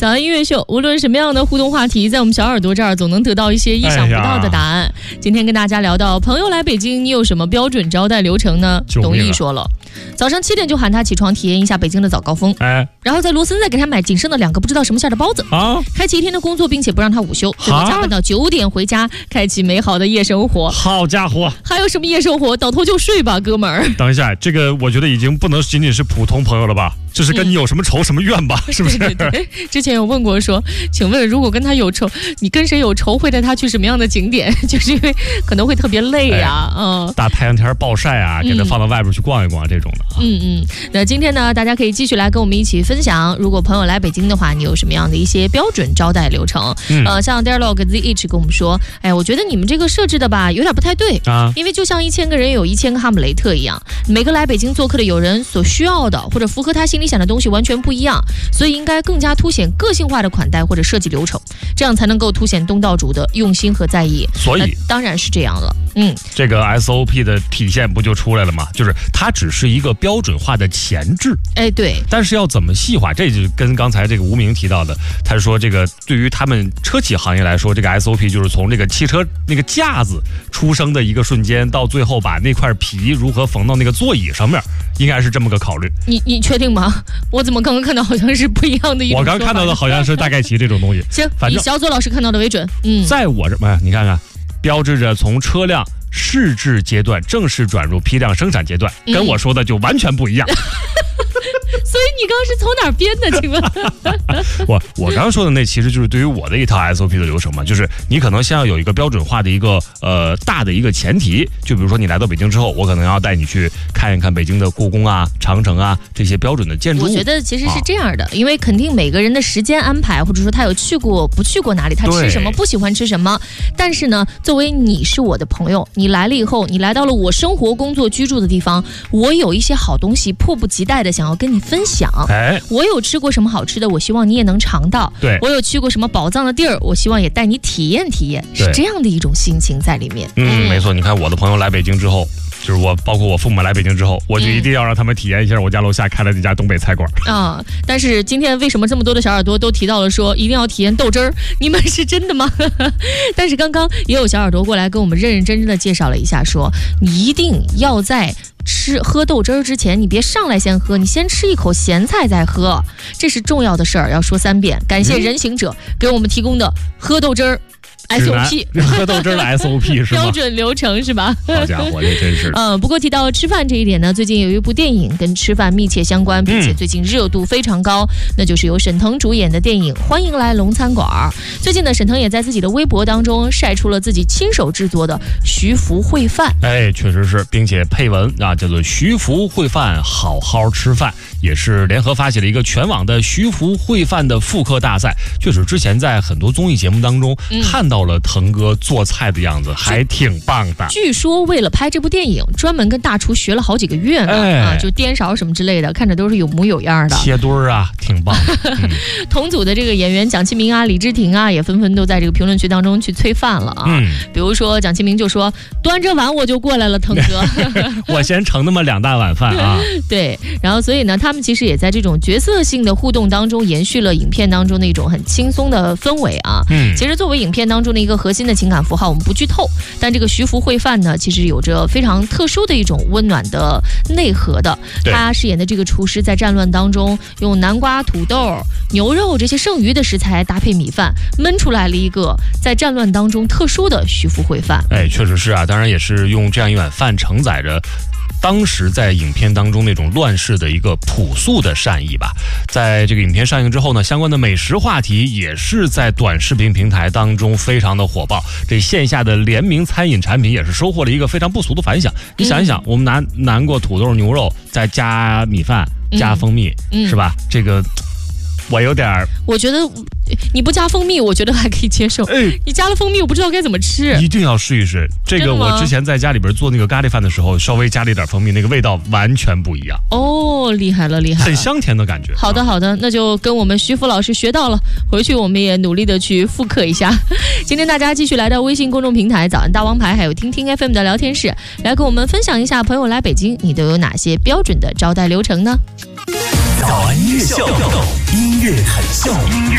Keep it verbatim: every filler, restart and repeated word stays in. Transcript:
早安音乐秀，无论什么样的互动话题，在我们小耳朵这儿总能得到一些意想不到的答案。哎、今天跟大家聊到朋友来北京，你有什么标准招待流程呢？董毅说了，早上七点就喊他起床体验一下北京的早高峰，哎，然后在罗森再给他买仅剩的两个不知道什么馅的包子啊，开启一天的工作，并且不让他午休，最后加班到九点回家，开启美好的夜生活。 好家伙， 还有什么夜生活？倒头就睡吧，哥们儿。 等一下，这个我觉得已经不能仅仅是普通朋友了吧？这是跟你有什么仇、嗯、什么怨吧？是不是？ 对对对，之前有问过说，请问如果跟他有仇，你跟谁有仇会带他去什么样的景点？就是因为可能会特别累呀、啊，嗯、哎， 大太阳天暴晒啊，给他放到外边去逛一逛、嗯、这种的。 嗯嗯，那今天呢，大家可以继续来跟我们一起分享，如果朋友来北京的话，你有什么样的一些标准招待流程？嗯、呃，像 Dialog Z H 跟我们说，哎，我觉得你们这个设置的吧，有点不太对啊，因为就像一千个人有一千个哈姆雷特一样，每个来北京做客的友人所需要的或者符合他心里想的东西完全不一样，所以应该更加凸显个性化的款待或者设计流程，这样才能够凸显东道主的用心和在意。 所以当然是这样了。嗯， 这个 S O P 的体现不就出来了吗？就是它只是一个标准化的前置， 哎，对。 但是要怎么细化，这就跟刚才这个吴明提到的，他说这个对于他们车企行业来说，这个 S O P 就是从这个汽车那个架子出生的一个瞬间，到最后把那块皮如何缝到那个座椅上面，应该是这么个考虑。 你你确定吗？我怎么刚刚看到好像是不一样的一种说法？ 我刚看到的好像是大概齐这种东西。 行，以小左老师看到的为准。嗯， 在我这哎，你看看，标志着从车辆试制阶段正式转入批量生产阶段，跟我说的就完全不一样。嗯所以你刚刚是从哪儿编的？请问， 我我刚刚说的那其实就是对于我的一套 S O P 的流程嘛，就是你可能先要有一个标准化的一个呃大的一个前提，就比如说你来到北京之后，我可能要带你去看一看北京的故宫啊、长城啊这些标准的建筑物。 我觉得其实是这样的，啊、因为肯定每个人的时间安排，或者说他有去过不去过哪里，他吃什么不喜欢吃什么。但是呢，作为你是我的朋友，你来了以后，你来到了我生活、工作、居住的地方，我有一些好东西，迫不及待的想要跟你分享。哎，我有吃过什么好吃的，我希望你也能尝到。对，我有去过什么宝藏的地儿，我希望也带你体验体验，是这样的一种心情在里面。 嗯，没错。你看我的朋友来北京之后，就是我，包括我父母来北京之后，我就一定要让他们体验一下我家楼下开了这家东北菜馆啊、嗯。但是今天为什么这么多的小耳朵都提到了说一定要体验豆汁儿？你们是真的吗？但是刚刚也有小耳朵过来跟我们认认真真的介绍了一下说，你一定要在吃喝豆汁儿之前，你别上来先喝，你先吃一口咸菜再喝，这是重要的事儿，要说三遍。感谢人行者给我们提供的喝豆汁儿S O P， 喝豆汁的 S O P 是吗？ 标准流程是吧？ 好家伙，这真是。 嗯，不过提到吃饭这一点呢，最近有一部电影跟吃饭密切相关，并且最近热度非常高，嗯、那就是由沈腾主演的电影《欢迎来龙餐馆》。最近呢，沈腾也在自己的微博当中晒出了自己亲手制作的徐福烩饭。 哎，确实是，并且配文啊，叫做徐福烩饭，好好吃饭，也是联合发起了一个全网的徐福烩饭的复刻大赛。确实，之前在很多综艺节目当中、嗯、看到了腾哥做菜的样子，还挺棒的。 据说为了拍这部电影，专门跟大厨学了好几个月呢，哎、啊，就颠勺什么之类的，看着都是有模有样的。 切墩儿啊，挺棒的。嗯、 同组的这个演员蒋奇明啊、李治廷啊，也纷纷都在这个评论区当中去催饭了啊。嗯，比如说蒋奇明就说：“端着碗我就过来了，腾哥， 我先盛那么两大碗饭啊。” 对，然后所以呢，他们其实也在这种角色性的互动当中，延续了影片当中那种很轻松的氛围啊。嗯，其实作为影片当中的一个核心的情感符号，我们不剧透，但这个徐福烩饭呢，其实有着非常特殊的一种温暖的内核的。他饰演的这个厨师在战乱当中，用南瓜、土豆、牛肉这些剩余的食材搭配米饭，焖出来了一个在战乱当中特殊的徐福烩饭。 哎，确实是啊，当然也是用这样一碗饭承载着当时在影片当中那种乱世的一个朴素的善意吧。在这个影片上映之后呢，相关的美食话题也是在短视频平台当中非常的火爆，这线下的联名餐饮产品也是收获了一个非常不俗的反响。你想一想，我们拿南瓜、土豆、牛肉，再加米饭、加蜂蜜，嗯、是吧？这个我有点儿， 我觉得你不加蜂蜜，我觉得还可以接受。哎，你加了蜂蜜，我不知道该怎么吃。 一定要试一试这个。我之前在家里边做那个咖喱饭的时候，稍微加了一点蜂蜜，那个味道完全不一样。 哦，厉害了，厉害了， 很香甜的感觉。 好的，好的，那就跟我们徐福老师学到了，回去我们也努力的去复刻一下。今天大家继续来到微信公众平台早安大王牌，还有听听 F M 的聊天室，来跟我们分享一下，朋友来北京，你都有哪些标准的招待流程呢？ 早安乐秀，音乐很秀，音乐